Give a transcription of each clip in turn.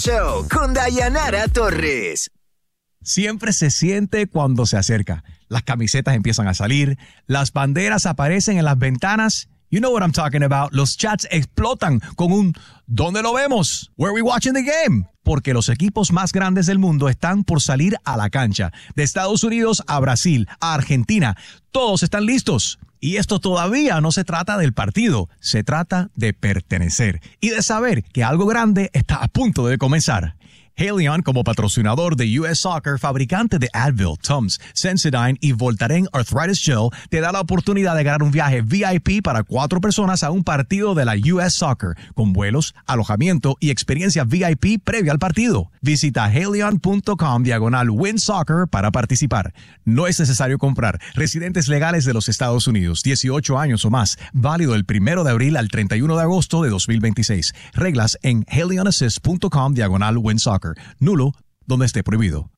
Show con Dayanara Torres. Siempre se siente cuando se acerca. Las camisetas empiezan a salir, las banderas aparecen en las ventanas. You know what I'm talking about. Los chats explotan con un ¿dónde lo vemos? Where are we watching the game? Porque los equipos más grandes del mundo están por salir a la cancha. De Estados Unidos a Brasil, a Argentina, todos están listos. Y esto todavía no se trata del partido, se trata de pertenecer y de saber que algo grande está a punto de comenzar. Haleon, como patrocinador de US Soccer, fabricante de Advil, Tums, Sensodyne y Voltaren Arthritis Gel, te da la oportunidad de ganar un viaje VIP para 4 personas a un partido de la US Soccer, con vuelos, alojamiento y experiencia VIP previa al partido. Visita haleon.com/WinSoccer para participar. No es necesario comprar. Residentes legales de los Estados Unidos, 18 años o más. Válido del 1 de abril al 31 de agosto de 2026. Reglas en haleonassist.com/WinSoccer. Nulo donde esté prohibido.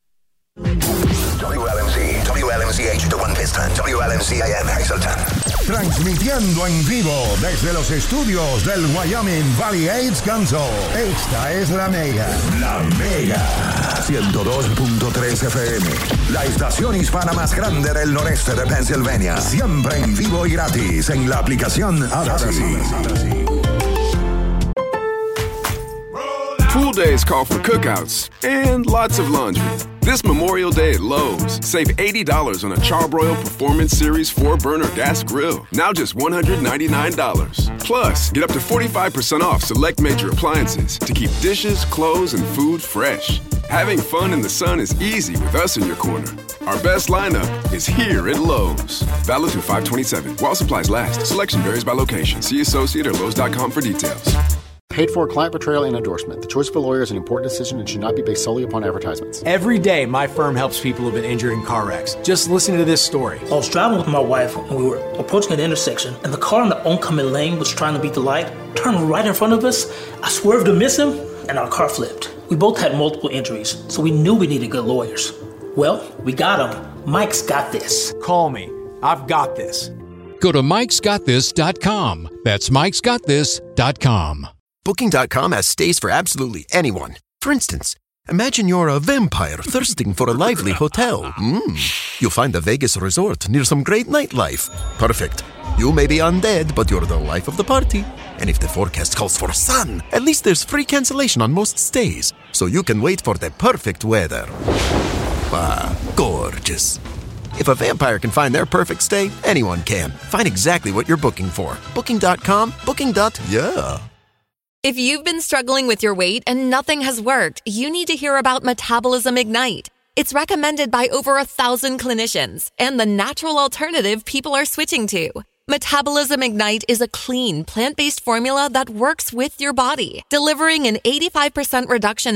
WLMC HD1 Piston, WLMCIN Hazleton. Transmitiendo en vivo desde los estudios del Wyoming Valley AIDS Council. Esta es La Mega. La Mega. 102.3 FM. La estación hispana más grande del noreste de Pennsylvania. Siempre en vivo y gratis en la aplicación Odyssey. Pool days call for cookouts and lots of laundry. This Memorial Day at Lowe's, save $80 on a Charbroil Performance Series 4-burner gas grill. Now just $199. Plus, get up to 45% off select major appliances to keep dishes, clothes, and food fresh. Having fun in the sun is easy with us in your corner. Our best lineup is here at Lowe's. Valid through 5/27. While supplies last. Selection varies by location. See associate or Lowe's.com for details. Paid for client betrayal and endorsement. The choice of a lawyer is an important decision and should not be based solely upon advertisements. Every day, my firm helps people who've been injured in car wrecks. Just listen to this story. I was driving with my wife and we were approaching an intersection, and the car in the oncoming lane was trying to beat the light, turned right in front of us. I swerved to miss him, and our car flipped. We both had multiple injuries, so we knew we needed good lawyers. Well, we got them. Mike's got this. Call me. I've got this. Go to mikesgotthis.com. That's mikesgotthis.com. Booking.com has stays for absolutely anyone. For instance, imagine you're a vampire thirsting for a lively hotel. You'll find a Vegas resort near some great nightlife. Perfect. You may be undead, but you're the life of the party. And if the forecast calls for sun, at least there's free cancellation on most stays, so you can wait for the perfect weather. Ah, gorgeous. If a vampire can find their perfect stay, anyone can. Find exactly what you're booking for. Booking.com, booking.yeah. If you've been struggling with your weight and nothing has worked, you need to hear about Metabolism Ignite. It's recommended by over 1,000 clinicians and the natural alternative people are switching to. Metabolism Ignite is a clean, plant-based formula that works with your body, delivering an 85% reduction